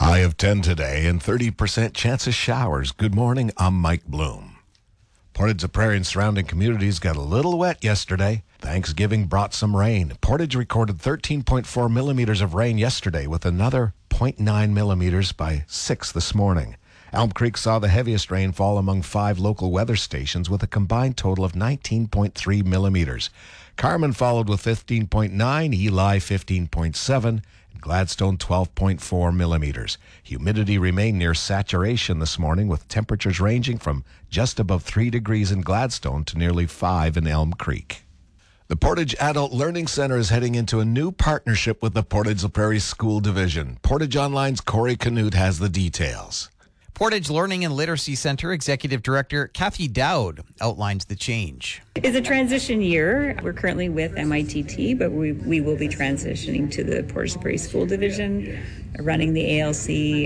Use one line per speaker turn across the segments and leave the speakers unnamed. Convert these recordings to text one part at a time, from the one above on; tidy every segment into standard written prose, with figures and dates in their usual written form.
High of 10 today and 30% chance of showers. Good morning, I'm Mike Bloom. Portage la Prairie and surrounding communities got a little wet yesterday. Thanksgiving brought some rain. Portage recorded 13.4 millimeters of rain yesterday with another 0.9 millimeters by 6 this morning. Elm Creek saw the heaviest rainfall among 5 local weather stations with a combined total of 19.3 millimeters. Carmen followed with 15.9, Eli 15.7, and Gladstone 12.4 millimeters. Humidity remained near saturation this morning with temperatures ranging from just above 3 degrees in Gladstone to nearly 5 in Elm Creek. The Portage Adult Learning Center is heading into a new partnership with the Portage la Prairie School Division. Portage Online's Corey Canute has the details.
Portage Learning and Literacy Center Executive Director Kathy Dowd outlines the change.
It's a transition year. We're currently with MITT, but we will be transitioning to the Portage la Prairie School Division, running the ALC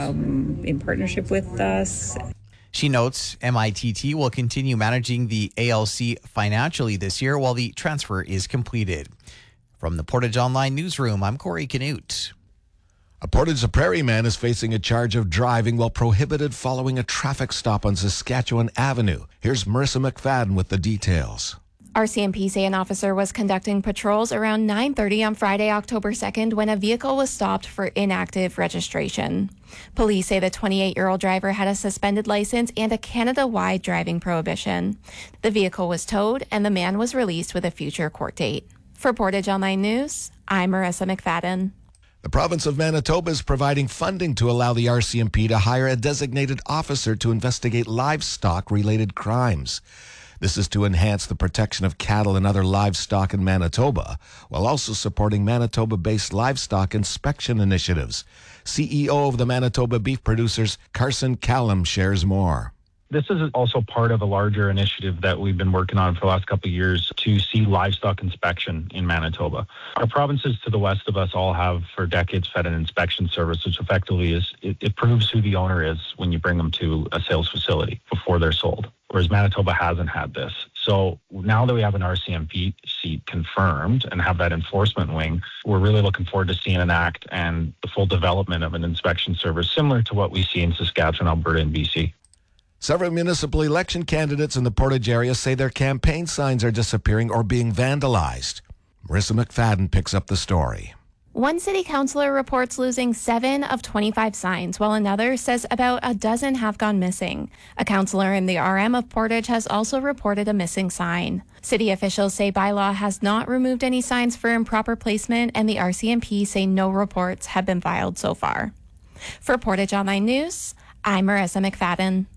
in partnership with us.
She notes MITT will continue managing the ALC financially this year while the transfer is completed. From the Portage Online Newsroom, I'm Corey Canute.
A Portage la Prairie man is facing a charge of driving while prohibited following a traffic stop on Saskatchewan Avenue. Here's Marissa McFadden with the details.
RCMP say an officer was conducting patrols around 9:30 on Friday, October 2nd, when a vehicle was stopped for inactive registration. Police say the 28-year-old driver had a suspended license and a Canada-wide driving prohibition. The vehicle was towed and the man was released with a future court date. For Portage Online News, I'm Marissa McFadden.
The province of Manitoba is providing funding to allow the RCMP to hire a designated officer to investigate livestock-related crimes. This is to enhance the protection of cattle and other livestock in Manitoba, while also supporting Manitoba-based livestock inspection initiatives. CEO of the Manitoba Beef Producers, Carson Callum, shares more.
This is also part of a larger initiative that we've been working on for the last couple of years to see livestock inspection in Manitoba. Our provinces to the west of us all have for decades fed an inspection service, which effectively it proves who the owner is when you bring them to a sales facility before they're sold, whereas Manitoba hasn't had this. So now that we have an RCMP seat confirmed and have that enforcement wing, we're really looking forward to seeing an act and the full development of an inspection service similar to what we see in Saskatchewan, Alberta, and BC.
Several municipal election candidates in the Portage area say their campaign signs are disappearing or being vandalized. Marissa McFadden picks up the story.
One city councillor reports losing 7 of 25 signs, while another says about a dozen have gone missing. A councillor in the RM of Portage has also reported a missing sign. City officials say bylaw has not removed any signs for improper placement, and the RCMP say no reports have been filed so far. For Portage Online News, I'm Marissa McFadden.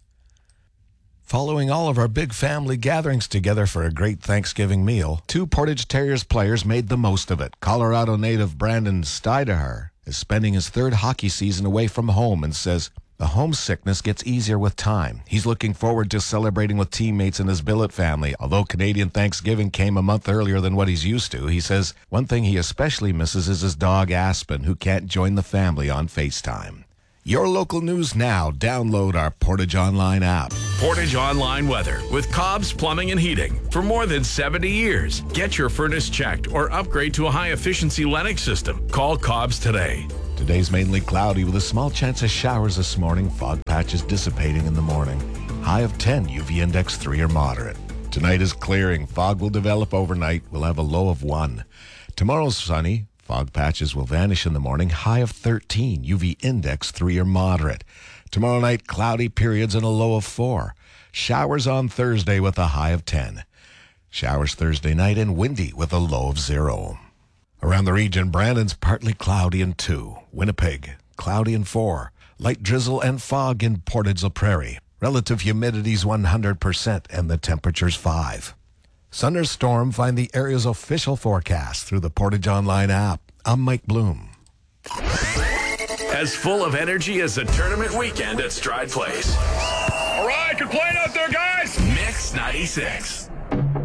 Following all of our big family gatherings together for a great Thanksgiving meal, 2 Portage Terriers players made the most of it. Colorado native Brandon Steidaher is spending his 3rd hockey season away from home and says the homesickness gets easier with time. He's looking forward to celebrating with teammates and his billet family. Although Canadian Thanksgiving came a month earlier than what he's used to, he says one thing he especially misses is his dog Aspen, who can't join the family on FaceTime. Your local news now. Download our Portage Online app.
Portage Online weather with Cobb's Plumbing and Heating. For more than 70 years, get your furnace checked or upgrade to a high-efficiency Lennox system. Call Cobb's today.
Today's mainly cloudy with a small chance of showers this morning. Fog patches dissipating in the morning. High of 10, UV index 3 or moderate. Tonight is clearing. Fog will develop overnight. We'll have a low of 1. Tomorrow's sunny. Fog patches will vanish in the morning. High of 13, UV index 3 or moderate. Tomorrow night, cloudy periods and a low of 4. Showers on Thursday with a high of 10. Showers Thursday night and windy with a low of 0. Around the region, Brandon's partly cloudy and 2. Winnipeg, cloudy and 4. Light drizzle and fog in Portage la Prairie. Relative humidity's 100% and the temperature's 5. Thunderstorm, find the area's official forecast through the Portage Online app. I'm Mike Bloom.
As full of energy as a tournament weekend at Stride Place.
All right, good playing out there, guys.
Mix 96.